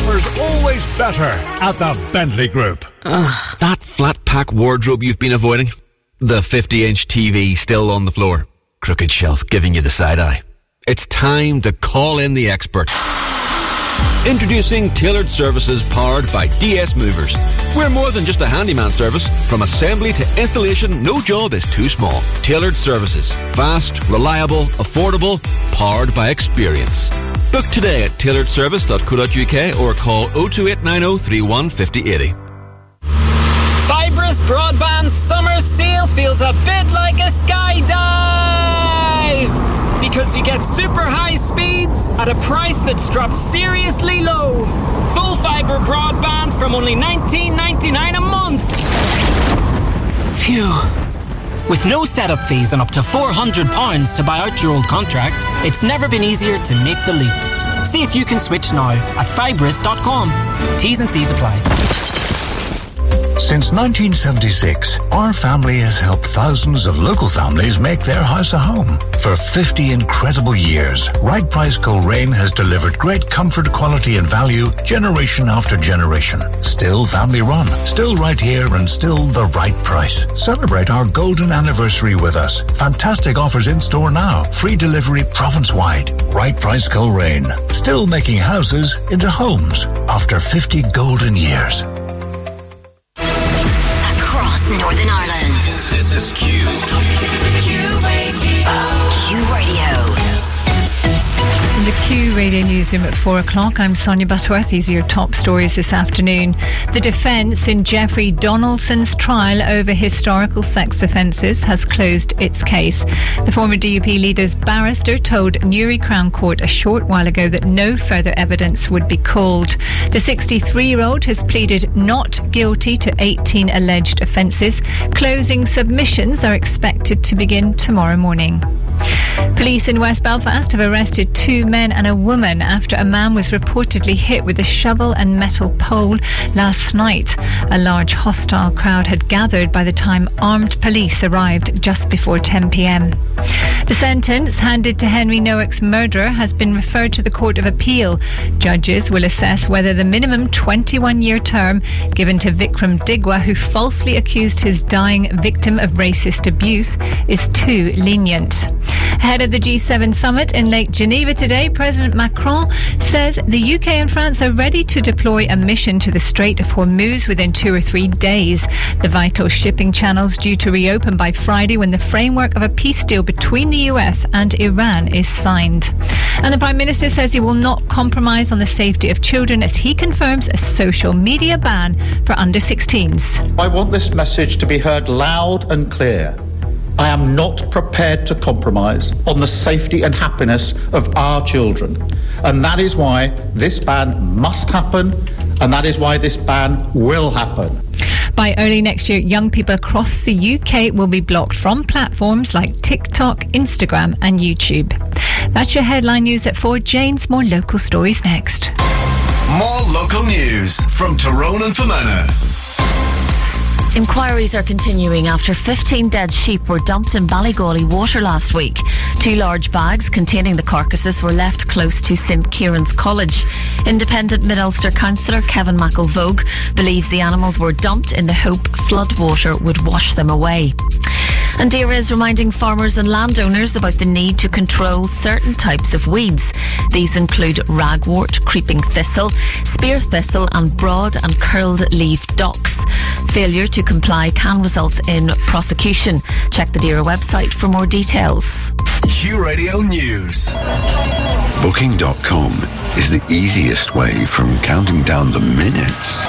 summer's always better at the Bentley Group. That flat pack wardrobe you've been avoiding. The 50-inch TV still on the floor. Crooked shelf giving you the side eye. It's time to call in the expert. Introducing Tailored Services powered by DS Movers. We're more than just a handyman service. From assembly to installation, no job is too small. Tailored Services. Fast, reliable, affordable, powered by experience. Book today at tailoredservice.co.uk or call 02890 31 50 80. Fibrous Broadband Summer Sale feels a bit like a skydive! Because you get super high speeds at a price that's dropped seriously low. Full fibre broadband from only $19.99 a month. Phew. With no setup fees and up to £400 to buy out your old contract, it's never been easier to make the leap. See if you can switch now at fibrous.com. T's and C's apply. Since 1976, our family has helped thousands of local families make their house a home. For 50 incredible years, Right Price Coleraine has delivered great comfort, quality and value generation after generation. Still family run, still right here and still the right price. Celebrate our golden anniversary with us. Fantastic offers in store now. Free delivery province-wide. Right Price Coleraine. Still making houses into homes after 50 golden years. Northern Ireland. This is Q. Q Radio. Q Radio. In the Q Radio Newsroom at 4 o'clock, I'm Sonia Butterworth. These are your top stories this afternoon. The defence in Jeffrey Donaldson's trial over historical sex offences has closed its case. The former DUP leader's barrister told Newry Crown Court a short while ago that no further evidence would be called. The 63-year-old has pleaded not guilty to 18 alleged offences. Closing submissions are expected to begin tomorrow morning. Police in West Belfast have arrested 2 men and a woman after a man was reportedly hit with a shovel and metal pole last night. A large hostile crowd had gathered by the time armed police arrived just before 10 p.m. The sentence handed to Henry Noack's murderer has been referred to the Court of Appeal. Judges will assess whether the minimum 21-year term given to Vikram Digwa, who falsely accused his dying victim of racist abuse, is too lenient. Ahead of the G7 summit in Lake Geneva today, President Macron says the UK and France are ready to deploy a mission to the Strait of Hormuz within 2 or 3 days. The vital shipping channel's due to reopen by Friday when the framework of a peace deal between the US and Iran is signed. And the Prime Minister says he will not compromise on the safety of children as he confirms a social media ban for under-16s. I want this message to be heard loud and clear. I am not prepared to compromise on the safety and happiness of our children. And that is why this ban must happen, and that is why this ban will happen. By early next year, young people across the UK will be blocked from platforms like TikTok, Instagram and YouTube. That's your headline news at 4. Jane's more local stories next. More local news from Tyrone and Fermanagh. Inquiries are continuing after 15 dead sheep were dumped in Ballygawley water last week. 2 large bags containing the carcasses were left close to St Kieran's College. Independent Mid-Ulster councillor Kevin McElvogue believes the animals were dumped in the hope flood water would wash them away. And DAERA is reminding farmers and landowners about the need to control certain types of weeds. These include ragwort, creeping thistle, spear thistle and broad and curled leaf docks. Failure to comply can result in prosecution. Check the DAERA website for more details. Q Radio News. Booking.com is the easiest way from counting down the minutes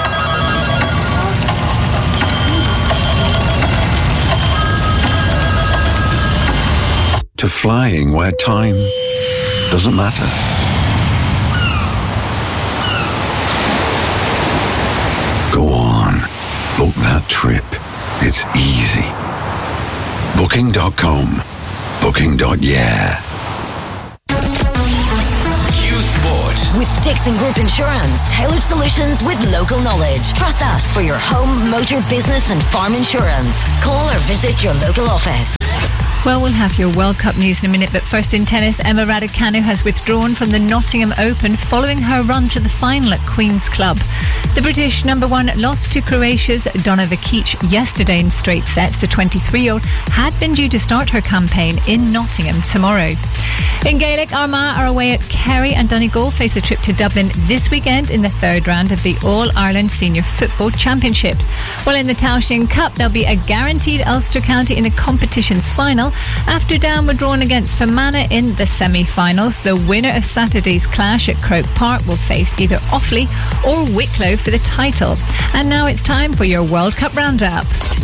to flying where time doesn't matter. Go on, book that trip. It's easy. Booking.com. Booking.yeah. With Dixon Group Insurance, tailored solutions with local knowledge. Trust us for your home, motor, business and farm insurance. Call or visit your local office. Well, we'll have your World Cup news in a minute, but first in tennis, Emma Raducanu has withdrawn from the Nottingham Open following her run to the final at Queen's Club. The British number one lost to Croatia's Donna Vekic yesterday in straight sets. The 23-year-old had been due to start her campaign in Nottingham tomorrow. In Gaelic, Armagh are away at Kerry, and Donegal face a trip to Dublin this weekend in the third round of the All-Ireland Senior Football Championships. Well, in the Taoiseach Cup, there'll be a guaranteed Ulster County in the competition's final after Down were drawn against Fermanagh in the semi-finals. The winner of Saturday's clash at Croke Park will face either Offaly or Wicklow for the title. And now it's time for your World Cup roundup.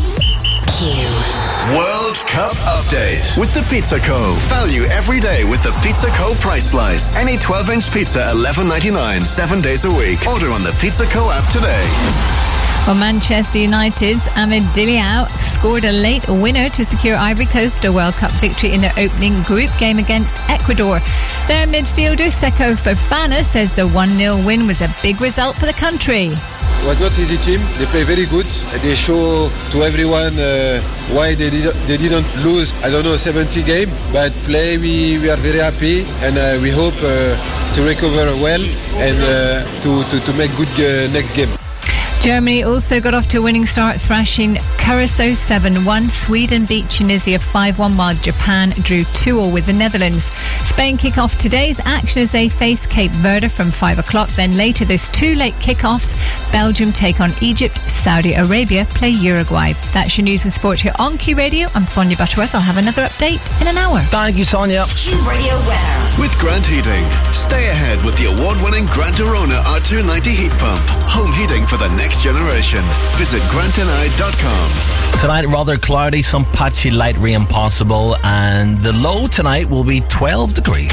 World Cup update with the Pizza Co. Value every day with the Pizza Co. price slice. Any 12-inch pizza $11.99, 7 days a week. Order on the Pizza Co. app today. Well, Manchester United's Amad Diallo scored a late winner to secure Ivory Coast a World Cup victory in their opening group game against Ecuador. Their midfielder Seko Fofana says the 1-0 win was a big result for the country. It was not easy team. They play very good. They show to everyone why they didn't lose, 70 game. But play, we are very happy, and we hope to recover well and to make good next game. Germany also got off to a winning start, thrashing Curacao 7-1. Sweden beat Tunisia 5-1, while Japan drew 2-2 with the Netherlands. Spain kick off today's action as they face Cape Verde from 5 o'clock. Then later there's two late kickoffs. Belgium take on Egypt. Saudi Arabia play Uruguay. That's your news and sport here on Q Radio. I'm Sonia Butterworth. I'll have another update in an hour. Thank you, Sonia. Q Radio weather. With Grant Heating. Stay ahead with the award-winning Grant Arona R290 heat pump. Home heating for the next generation. Visit grantandI.com. Tonight, rather cloudy, some patchy light rain possible, and the low tonight will be 12 degrees.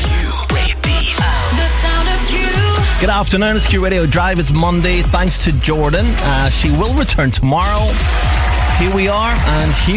Good afternoon, it's Q Radio Drive. It's Monday. Thanks to Jordan. She will return tomorrow. Here we are, and here